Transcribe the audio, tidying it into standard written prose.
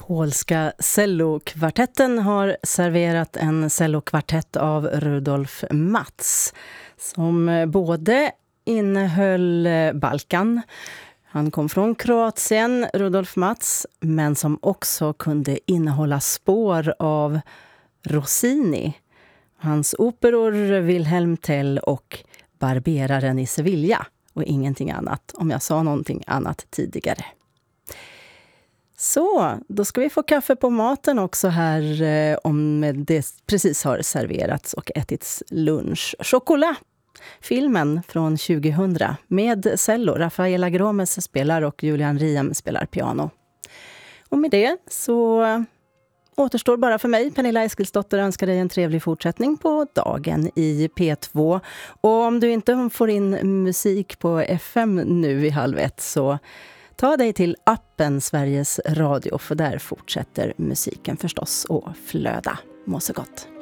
Polska cellokvartetten har serverat en cellokvartett av Rudolf Mats som både innehöll Balkan. Han kom från Kroatien, Rudolf Mats, men som också kunde innehålla spår av Rossini. Hans operor Wilhelm Tell och Barberaren i Sevilla och ingenting annat, om jag sa någonting annat tidigare. Så, då ska vi få kaffe på maten också här om det precis har serverats och ätits lunch. Chocolat, filmen från 2000 med cello. Rafaela Gromes spelar och Julian Riem spelar piano. Och med det så återstår bara för mig, Pernilla Eskilsdotter, önskar dig en trevlig fortsättning på dagen i P2. Och om du inte får in musik på FM nu i 12:30 så ta dig till appen Sveriges Radio, för där fortsätter musiken förstås att flöda. Må så gott!